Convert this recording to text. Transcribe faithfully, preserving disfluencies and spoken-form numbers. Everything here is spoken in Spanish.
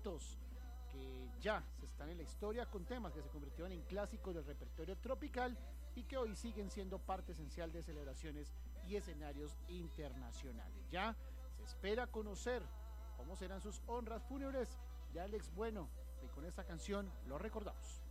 éxitos que ya se están en la historia, con temas que se convirtieron en clásicos del repertorio tropical y que hoy siguen siendo parte esencial de celebraciones y escenarios internacionales. Ya se espera conocer cómo serán sus honras fúnebres de Alex Bueno, y con esta canción lo recordamos.